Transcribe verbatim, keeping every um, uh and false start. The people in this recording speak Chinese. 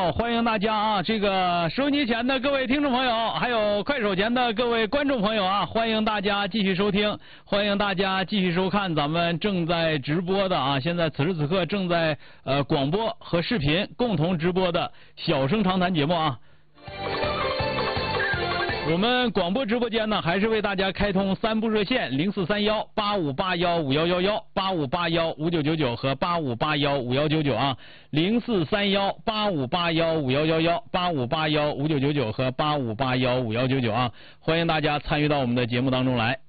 好，欢迎大家啊！这个收音机前的各位听众朋友，还有快手前的各位观众朋友啊，欢迎大家继续收听，欢迎大家继续收看咱们正在直播的啊，现在此时此刻正在呃广播和视频共同直播的小生长谈节目啊。我们广播直播间呢，还是为大家开通三部热线：零四三幺八五八幺五幺幺幺、八五八幺五九九九和八五八幺五幺九九啊。零四三幺八五八幺五幺幺幺、八五八幺五九九九和八五八幺五幺九九啊。欢迎大家参与到我们的节目当中来。